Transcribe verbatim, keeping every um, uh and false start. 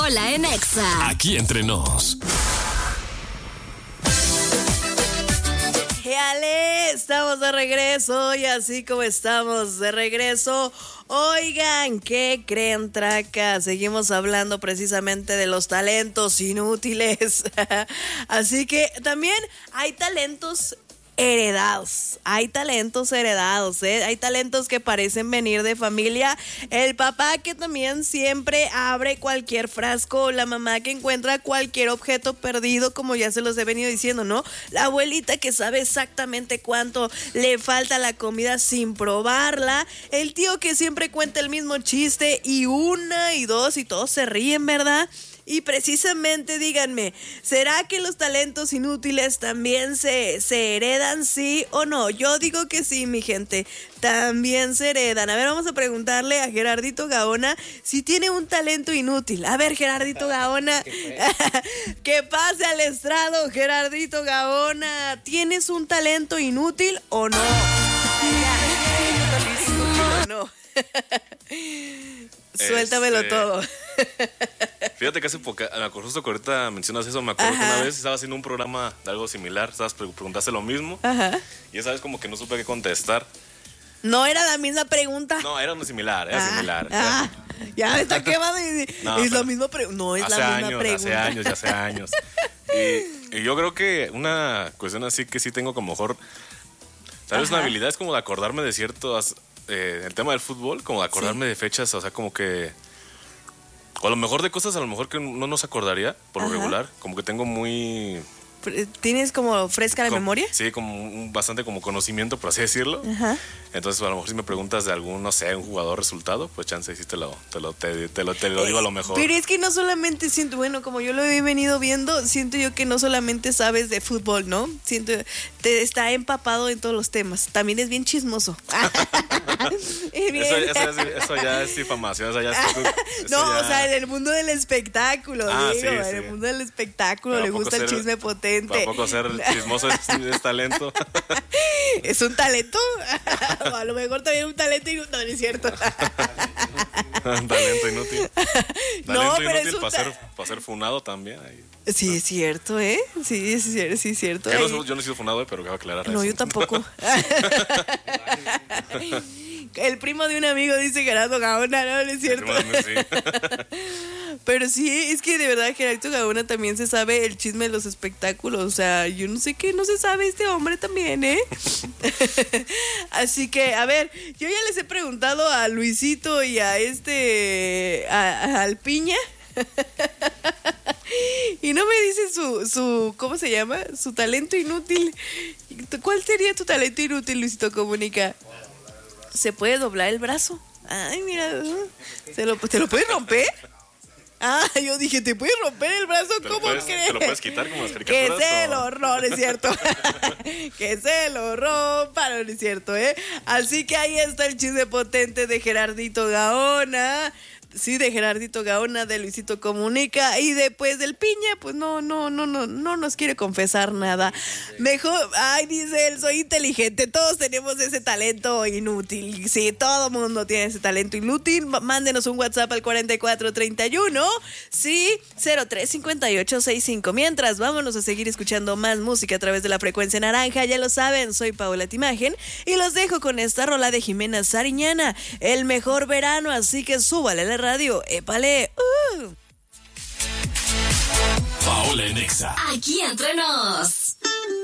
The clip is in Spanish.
Paola en Exa. Aquí entre nos. ¡Yale! Estamos de regreso y así como estamos de regreso, oigan, ¿qué creen, traca? Seguimos hablando precisamente de los talentos inútiles. Así que también hay talentos heredados, hay talentos heredados, ¿eh? Hay talentos que parecen venir de familia. El papá que también siempre abre cualquier frasco, la mamá que encuentra cualquier objeto perdido, como ya se los he venido diciendo, ¿no? La abuelita que sabe exactamente cuánto le falta a la comida sin probarla, el tío que siempre cuenta el mismo chiste y una y dos y todos se ríen, ¿verdad? Y precisamente díganme, ¿será que los talentos inútiles también se, se heredan, sí o no? Yo digo que sí, mi gente, también se heredan. A ver, vamos a preguntarle a Gerardito Gaona si tiene un talento inútil. A ver, Gerardito Gaona, que pase al estrado, Gerardito Gaona. ¿Tienes un talento inútil o no? ¿O no? Suéltamelo este... todo. Fíjate que hace poco, me acuerdo justo que ahorita mencionas eso, me acuerdo Ajá. que una vez estaba haciendo un programa de algo similar, estabas preguntaste lo mismo. Ajá. Y esa vez como que no supe qué contestar. No era la misma pregunta. No, era una similar, era ah, similar. Ah, ya me está quemando y no, es la misma pregunta. No es la misma años, pregunta. Hace años, ya hace años. y, y yo creo que una cuestión así que sí tengo como mejor, tal vez una habilidad es como de acordarme de ciertos, eh, el tema del fútbol, como de acordarme sí. de fechas, o sea, como que o a lo mejor de cosas a lo mejor que no nos acordaría por lo Ajá. regular, como que tengo muy... ¿Tienes como fresca la como, memoria? Sí, como un, bastante como conocimiento, por así decirlo. Ajá. Entonces, a lo mejor si me preguntas de algún, no sé, un jugador resultado, pues chance sí te lo, te lo, te, te lo, te lo digo a lo mejor. Pero es que no solamente siento, bueno, como yo lo he venido viendo, siento yo que no solamente sabes de fútbol, ¿no? Siento, te está empapado en todos los temas. También es bien chismoso. bien. Eso, eso, eso ya es difamación, eso ya es... Eso no, ya... o sea, en el mundo del espectáculo, ah, digo, sí, en sí. el mundo del espectáculo pero le gusta ser, el chisme potente. Tampoco ser chismoso es, es talento. ¿Es un talento? O a lo mejor también un talento inútil. No, no es cierto. Talento inútil. Talento no, pero inútil es un para, ta- ser, para ser funado también. Ahí. Sí, es cierto, ¿eh? Sí, es cierto, sí, es cierto. Yo no, yo no he sido funado, pero que va a aclarar No, eso. yo tampoco. El primo de un amigo dice Gerardo Gaona, no, no es cierto. Sí. Pero sí, es que de verdad Gerardo Gaona también se sabe el chisme de los espectáculos. O sea, yo no sé qué no se sabe este hombre también, ¿eh? Así que, a ver, yo ya les he preguntado a Luisito y a este, a, a al Piña. Y no me dice su, su, ¿cómo se llama? Su talento inútil. ¿Cuál sería tu talento inútil, Luisito Comunica? ¿Se puede doblar el brazo? Ay, mira, ¿se lo, ¿te lo puedes romper? Ah, yo dije, ¿te puedes romper el brazo? ¿Cómo puedes, crees? ¿Te lo puedes quitar como las caricaturas? Que se o... lo rompa, es cierto. Que se lo rompa, no es cierto, ¿eh? Así que ahí está el chisme potente de Gerardito Gaona. Sí, de Gerardito Gaona, de Luisito Comunica y después del Piña, pues no, no, no, no, no nos quiere confesar nada. Mejor, ay, dice él, soy inteligente, todos tenemos ese talento inútil. Sí, todo mundo tiene ese talento inútil. Mándenos un WhatsApp al cuarenta y cuatro treinta y uno, sí, cero tres cincuenta y ocho sesenta y cinco. Mientras, vámonos a seguir escuchando más música a través de la frecuencia naranja. Ya lo saben, soy Paola Timagen y los dejo con esta rola de Jimena Sariñana, El Mejor Verano, así que súbale la radio, épale. Uh. Paola en Exa. Aquí entre nos.